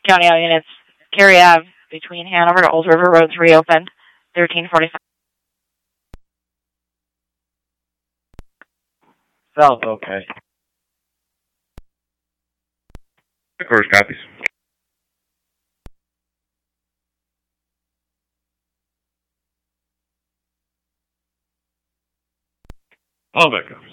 County Ave units, Cary Ave between Hanover to Old River Roads reopened, 1345. South, okay. Headquarters copies. All back copies.